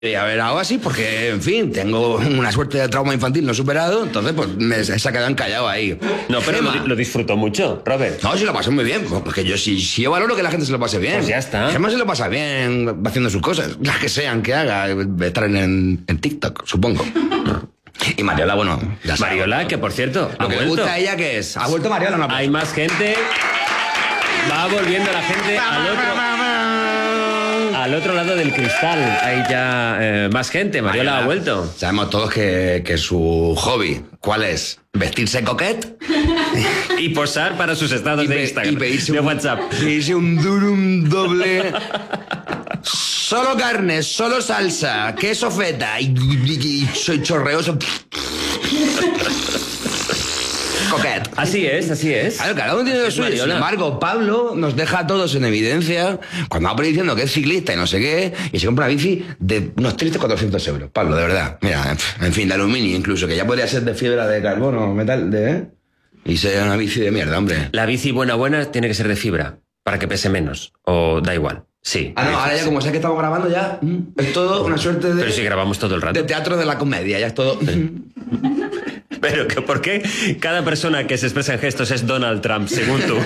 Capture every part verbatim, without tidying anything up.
Y a ver, algo así, porque, en fin, tengo una suerte de trauma infantil no superado, entonces, pues, me, se ha quedado encallado ahí. No, pero Gema. lo, lo disfrutó mucho, Robert. No, sí lo pasé muy bien, porque yo sí, sí yo valoro que la gente se lo pase bien. Pues ya está. Gema se lo pasa bien haciendo sus cosas, las que sean que haga, estar en, en TikTok, supongo. Y Mariola, bueno, ya sabes. Mariola, que por cierto, Lo ha que le vuelto. gusta a ella, ¿qué es? ¿Ha vuelto Mariola o no? Hay más gente. Va volviendo la gente al otro, al otro lado del cristal. Hay ya eh, más gente. Mariola ha vuelto. Sabemos todos que, que su hobby, ¿cuál es? ¿Vestirse coquet? Y posar para sus estados de pe- Instagram. y pedirse de un, WhatsApp. pedirse un durum doble. Solo carne, solo salsa, queso feta y, y- y soy chorreoso. Coquet. Así es, así es. Claro, cada uno tiene lo Es suyo. Sin Mariola. embargo, Pablo nos deja a todos en evidencia cuando va por ahí diciendo que es ciclista y no sé qué, y se compra una bici de unos tristes cuatrocientos euros. Pablo, de verdad. Mira, en fin, de aluminio incluso, que ya podría ser de fibra de carbono, metal, de... ¿eh? Y sea una bici de mierda, hombre. La bici buena buena tiene que ser de fibra para que pese menos. O da igual. Sí. Ah, no, ahora ya como sé que estamos grabando ya, mm, es todo una suerte de... Pero si grabamos todo el de rato. teatro de la comedia, ya es todo... Pero que ¿por qué cada persona que se expresa en gestos es Donald Trump, según tú?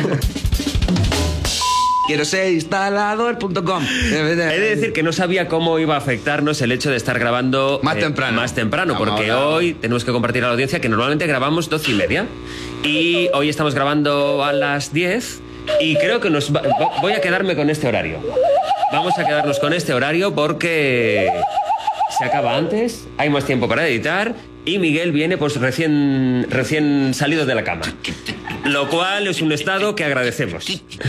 Quiero ser instalador punto com. He de decir que no sabía cómo iba a afectarnos el hecho de estar grabando Más eh, temprano. más temprano, Vamos porque a hablar. hoy tenemos que compartir a la audiencia que normalmente grabamos doce y media y hoy estamos grabando a las diez y creo que nos va- voy a quedarme con este horario. Vamos a quedarnos con este horario porque se acaba antes, hay más tiempo para editar y Miguel viene pues recién, recién salido de la cama. Lo cual es un estado que agradecemos.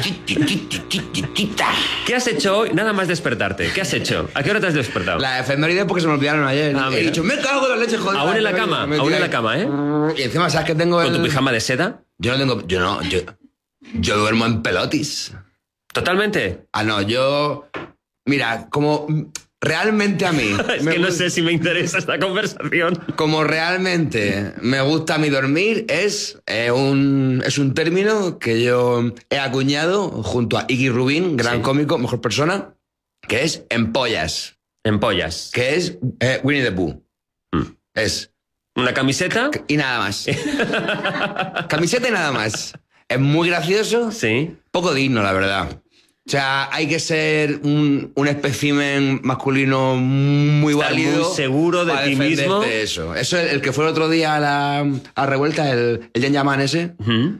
¿Qué has hecho hoy? Nada más despertarte. ¿Qué has hecho? ¿A qué hora te has despertado? La efeméride porque se me olvidaron ayer. Ah, He mira. dicho, me cago en la leche, joder. Aún en la cama, Me aún tiré en la ahí. cama, ¿eh? Y encima, ¿sabes que tengo el...? ¿Con tu pijama de seda? Yo no tengo... Yo no... Yo, yo duermo en pelotis. ¿Totalmente? Ah, no, yo... Mira, como realmente a mí... Es me que no gusta- sé si me interesa esta conversación. Como realmente me gusta a mí dormir es, eh, un, es un término que yo he acuñado junto a Iggy Rubin, gran Sí. cómico, mejor persona, que es empollas, En pollas. que es eh, Winnie the Pooh. Mm. Es... ¿Una camiseta? Y nada más. Camiseta y nada más. Es muy gracioso, Sí. poco digno, la verdad. O sea, hay que ser un, un espécimen masculino muy Estar válido. muy seguro de para ti defenderte mismo. Eso. Eso, el, el que fue el otro día a la, a la revuelta, el, el Jan Yaman ese. Ujú.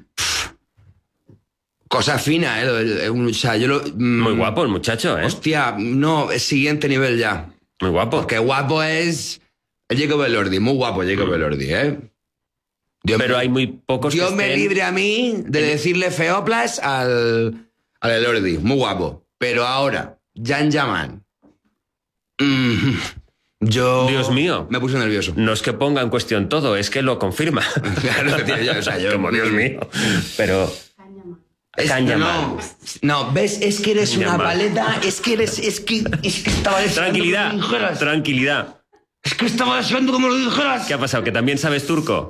Cosa fina, ¿eh? El- el- o sea, yo lo... mm, Muy guapo el muchacho, ¿eh? Hostia, no, es siguiente nivel ya. Muy guapo. Porque guapo es el Jacob Elordi. Muy guapo Jacob Elordi, ¿eh? Dios Pero me- hay muy pocos Dios que me estén- libre a mí de decirle feoplas al, al Elordi. Muy guapo. Pero ahora, Jan Yaman. mm, yo... Dios mío. Me puse nervioso. No es que ponga en cuestión todo, es que lo confirma. Claro, tío, yo, o sea, yo- Como Dios mío. Pero... Es- Can Yaman. no, no, ves, es que eres Can una Yaman. paleta, es que eres, es que, es que estaba deseando Tranquilidad, que me lo dijeras. tranquilidad. Es que estaba deseando que me lo dijeras. ¿Qué ha pasado? ¿Que también sabes turco?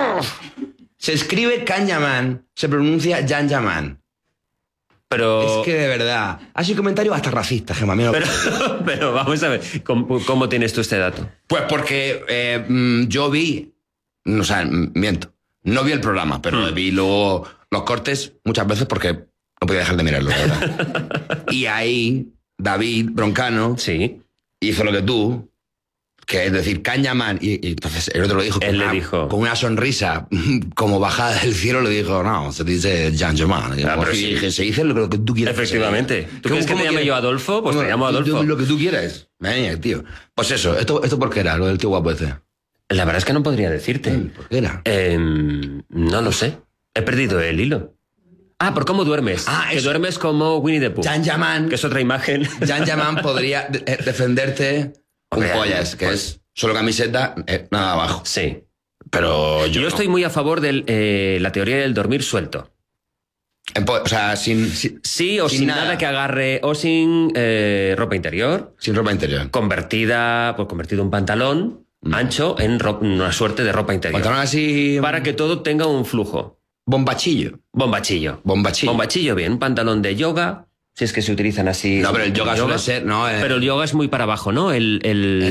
Se escribe Can Yaman, se pronuncia Jan Yaman. Pero... Es que de verdad, ha sido un comentario hasta racista, Gemma. mira. Pero, pero vamos a ver, ¿cómo, cómo tienes tú este dato? Pues porque eh, mm, yo vi, o sea, mm, miento, no vi el programa, pero Hmm. vi luego los cortes muchas veces porque no podía dejar de mirarlo, la verdad. Y ahí David Broncano Sí. hizo lo que tú, que es decir, Can Yaman, y, y entonces el otro lo dijo, Él con le una, dijo. con una sonrisa como bajada del cielo, le dijo, no, se dice Jan Yaman. Y Ah, pero y sí. dije, se dice lo que tú quieras. que se diga. Efectivamente. ¿Tú ¿Cómo- quieres que cómo te llame quieres? yo Adolfo? Pues te Bueno, llamo Adolfo. Lo que tú quieras. Venga, tío. Pues eso, ¿esto, esto por qué era? Lo del tío guapo ese. La verdad es que no podría decirte. ¿Por qué era? Eh, no lo sé. He perdido el hilo. Ah, ¿por cómo duermes? Ah, que eso. duermes como Winnie the Pooh. Jan Yaman, Que es otra imagen. Jan Yaman podría de- eh, defenderte con Hombre, pollas, que pues- es solo camiseta, eh, nada abajo. Sí. Pero yo, Yo no. estoy muy a favor de eh, la teoría del dormir suelto. En po- o sea, sin, sin, Sí, o sin, Sin nada. nada. que agarre, o sin eh, ropa interior, sin ropa interior. convertida, pues convertido un pantalón ancho en ro- una suerte de ropa interior. Pantalón así... Para que todo tenga un flujo. Bombachillo. Bombachillo. Bombachillo. Bombachillo bien, un pantalón de yoga, Si es que se utilizan así. No, pero el yoga suele ser, no, eh. Pero el yoga es muy para abajo, ¿no? El, el,